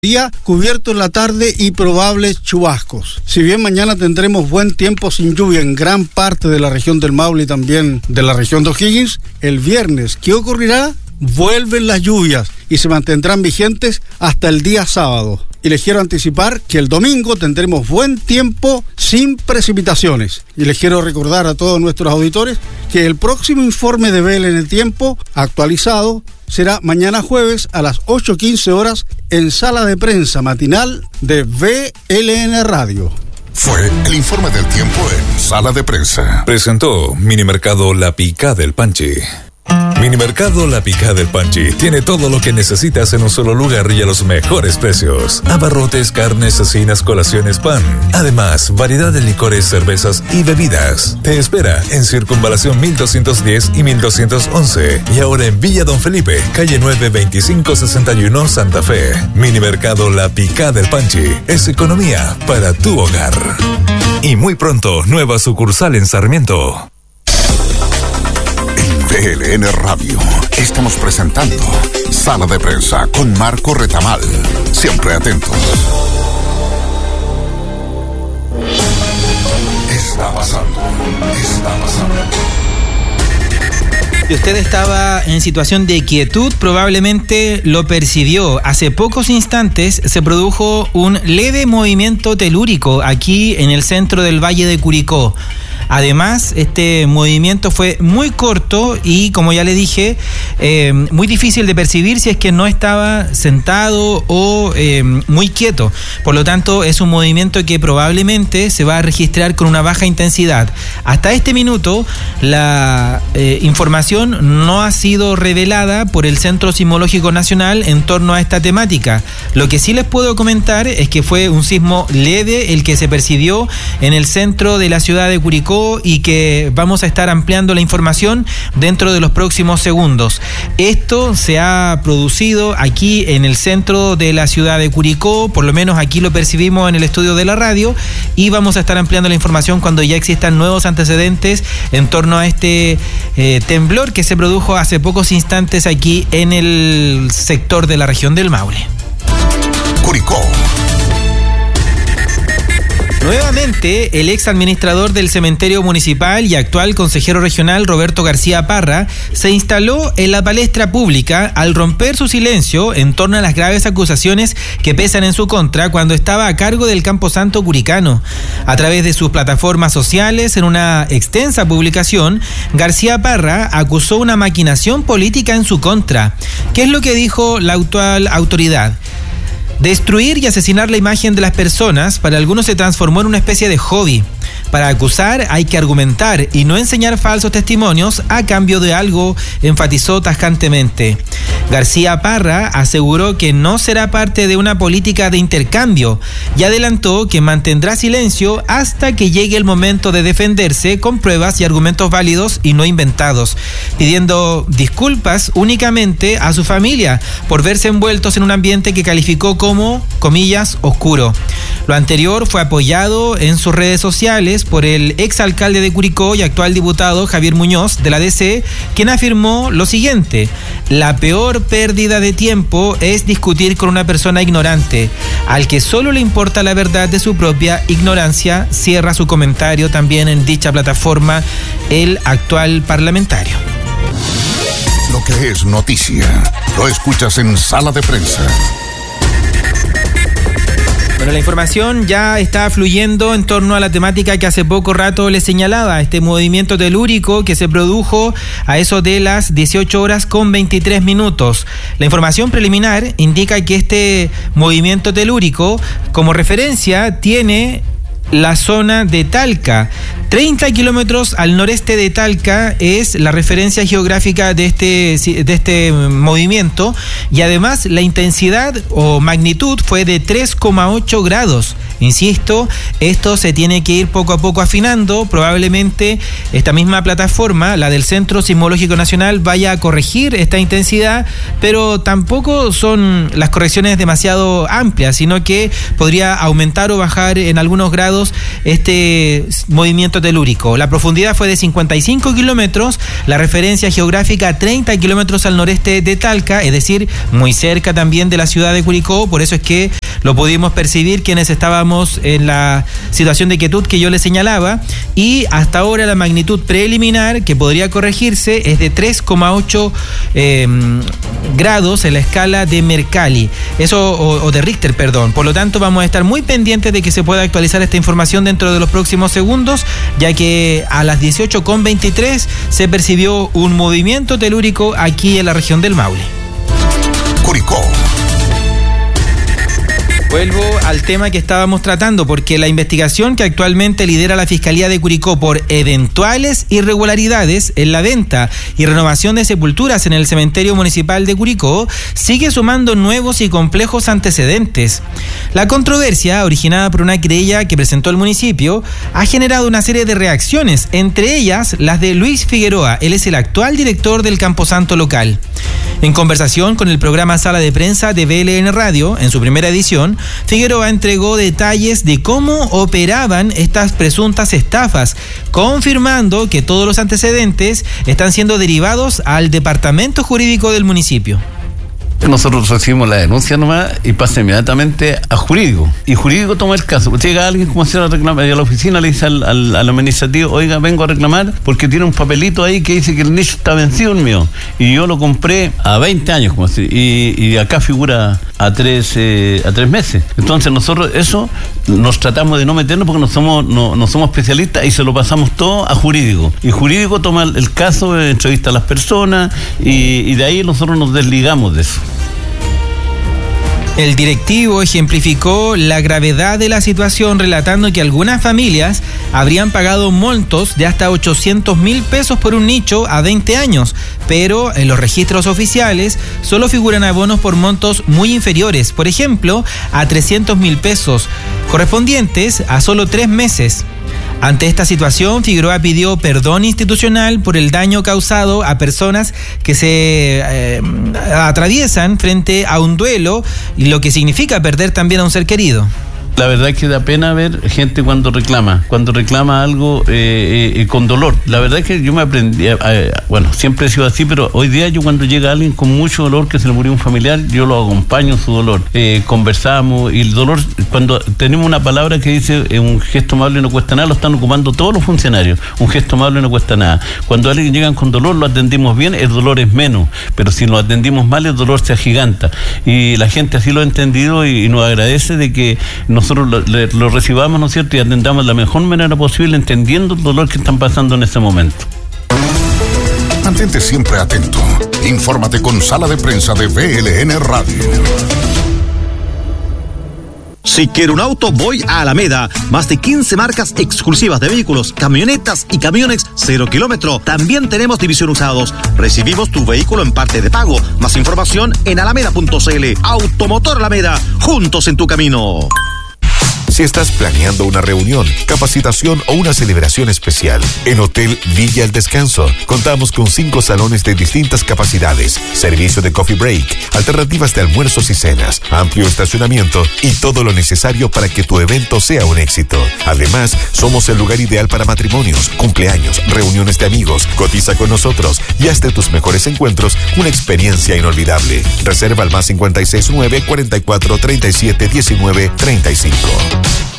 Día cubierto en la tarde y probables chubascos. Si bien mañana tendremos buen tiempo sin lluvia en gran parte de la región del Maule y también de la región de O'Higgins, el viernes, ¿qué ocurrirá? Vuelven las lluvias y se mantendrán vigentes hasta el día sábado. Y les quiero anticipar que el domingo tendremos buen tiempo sin precipitaciones. Y les quiero recordar a todos nuestros auditores que el próximo informe de Vela en el tiempo actualizado será mañana jueves a las 8:15 horas en sala de prensa matinal de VLN Radio. Fue el informe del tiempo en sala de prensa. Presentó Minimercado La Picada del Panchi. Minimercado La Picada del Panchi tiene todo lo que necesitas en un solo lugar y a los mejores precios. Abarrotes, carnes, cecinas, colaciones, pan. Además, variedad de licores, cervezas y bebidas. Te espera en Circunvalación 1210 y 1211. Y ahora en Villa Don Felipe, calle 9, 2561, Santa Fe. Minimercado La Picada del Panchi es economía para tu hogar. Y muy pronto, nueva sucursal en Sarmiento. VLN Radio. Estamos presentando Sala de Prensa con Marco Retamal. Siempre atentos. Está pasando. Si usted estaba en situación de quietud, probablemente lo percibió. Hace pocos instantes se produjo un leve movimiento telúrico aquí en el centro del Valle de Curicó. Además, este movimiento fue muy corto y, como ya le dije, muy difícil de percibir si es que no estaba sentado o muy quieto. Por lo tanto, es un movimiento que probablemente se va a registrar con una baja intensidad. Hasta este minuto, la información no ha sido revelada por el Centro Sismológico Nacional en torno a esta temática. Lo que sí les puedo comentar es que fue un sismo leve el que se percibió en el centro de la ciudad de Curicó y que vamos a estar ampliando la información dentro de los próximos segundos. Esto se ha producido aquí en el centro de la ciudad de Curicó, por lo menos aquí lo percibimos en el estudio de la radio, y vamos a estar ampliando la información cuando ya existan nuevos antecedentes en torno a este temblor que se produjo hace pocos instantes aquí en el sector de la región del Maule. Curicó. Nuevamente, el ex administrador del cementerio municipal y actual consejero regional Roberto García Parra se instaló en la palestra pública al romper su silencio en torno a las graves acusaciones que pesan en su contra cuando estaba a cargo del Camposanto curicano. A través de sus plataformas sociales, en una extensa publicación, García Parra acusó una maquinación política en su contra. ¿Qué es lo que dijo la actual autoridad? Destruir y asesinar la imagen de las personas para algunos se transformó en una especie de hobby. Para acusar hay que argumentar y no enseñar falsos testimonios a cambio de algo, enfatizó tajantemente. García Parra aseguró que no será parte de una política de intercambio y adelantó que mantendrá silencio hasta que llegue el momento de defenderse con pruebas y argumentos válidos y no inventados, pidiendo disculpas únicamente a su familia por verse envueltos en un ambiente que calificó como, comillas, oscuro. Lo anterior fue apoyado en sus redes sociales por el exalcalde de Curicó y actual diputado Javier Muñoz de la DC, quien afirmó lo siguiente: la peor pérdida de tiempo es discutir con una persona ignorante, al que solo le importa la verdad de su propia ignorancia. Cierra su comentario también en dicha plataforma el actual parlamentario. Lo que es noticia, lo escuchas en Sala de Prensa. Bueno, la información ya está fluyendo en torno a la temática que hace poco rato les señalaba, este movimiento telúrico que se produjo a eso de las 18 horas con 23 minutos. La información preliminar indica que este movimiento telúrico, como referencia, tiene la zona de Talca. 30 kilómetros al noreste de Talca es la referencia geográfica de este movimiento, y además la intensidad o magnitud fue de 3,8 grados. Insisto, esto se tiene que ir poco a poco afinando. Probablemente esta misma plataforma, la del Centro Sismológico Nacional, vaya a corregir esta intensidad, pero tampoco son las correcciones demasiado amplias, sino que podría aumentar o bajar en algunos grados este movimiento telúrico. La profundidad fue de 55 kilómetros, la referencia geográfica 30 kilómetros al noreste de Talca, es decir, muy cerca también de la ciudad de Curicó. Por eso es que lo pudimos percibir quienes estábamos en la situación de quietud que yo les señalaba, y hasta ahora la magnitud preliminar que podría corregirse es de 3,8 grados en la escala de Mercalli, o de Richter, perdón. Por lo tanto, vamos a estar muy pendientes de que se pueda actualizar esta información dentro de los próximos segundos, ya que a las 18:23 se percibió un movimiento telúrico aquí en la región del Maule. Curicó. Vuelvo al tema que estábamos tratando, porque la investigación que actualmente lidera la Fiscalía de Curicó por eventuales irregularidades en la venta y renovación de sepulturas en el cementerio municipal de Curicó sigue sumando nuevos y complejos antecedentes. La controversia, originada por una querella que presentó el municipio, ha generado una serie de reacciones, entre ellas las de Luis Figueroa. Él es el actual director del Camposanto local. En conversación con el programa Sala de Prensa de VLN Radio, en su primera edición, Figueroa entregó detalles de cómo operaban estas presuntas estafas, confirmando que todos los antecedentes están siendo derivados al departamento jurídico del municipio. Nosotros recibimos la denuncia nomás y pasa inmediatamente a jurídico. Y jurídico toma el caso. Llega alguien como si a reclamar, y a la oficina le dice al administrativo: oiga, vengo a reclamar porque tiene un papelito ahí que dice que el nicho está vencido, el mío. Y yo lo compré a 20 años, como así, y acá figura a 3 meses. Entonces nosotros eso nos tratamos de no meternos porque no somos especialistas, y se lo pasamos todo a jurídico. Y jurídico toma el caso, entrevista a las personas, y de ahí nosotros nos desligamos de eso. El directivo ejemplificó la gravedad de la situación, relatando que algunas familias habrían pagado montos de hasta 800.000 pesos por un nicho a 20 años, pero en los registros oficiales solo figuran abonos por montos muy inferiores, por ejemplo, a 300.000 pesos, correspondientes a solo 3 meses. Ante esta situación, Figueroa pidió perdón institucional por el daño causado a personas que se atraviesan frente a un duelo, y lo que significa perder también a un ser querido. La verdad es que da pena ver gente cuando reclama algo con dolor. La verdad es que yo me aprendí, siempre he sido así, pero hoy día yo cuando llega alguien con mucho dolor, que se le murió un familiar, yo lo acompaño en su dolor. Conversamos, y el dolor, cuando tenemos una palabra que dice un gesto amable no cuesta nada, lo están ocupando todos los funcionarios. Un gesto amable no cuesta nada. Cuando alguien llega con dolor, lo atendimos bien, el dolor es menos, pero si lo atendimos mal, el dolor se agiganta. Y la gente así lo ha entendido y nos agradece de que nosotros lo recibamos, ¿no es cierto?, y atendamos de la mejor manera posible, entendiendo el dolor que están pasando en este momento. Mantente siempre atento. Infórmate con Sala de Prensa de VLN Radio. Si quiero un auto, voy a Alameda. Más de 15 marcas exclusivas de vehículos, camionetas y camiones 0 kilómetro. También tenemos división usados. Recibimos tu vehículo en parte de pago. Más información en alameda.cl. Automotor Alameda, juntos en tu camino. Si estás planeando una reunión, capacitación o una celebración especial, en Hotel Villa El Descanso contamos con 5 salones de distintas capacidades, servicio de coffee break, alternativas de almuerzos y cenas, amplio estacionamiento y todo lo necesario para que tu evento sea un éxito. Además, somos el lugar ideal para matrimonios, cumpleaños, reuniones de amigos. Cotiza con nosotros y haz de tus mejores encuentros una experiencia inolvidable. Reserva al +569 44 37 19 35.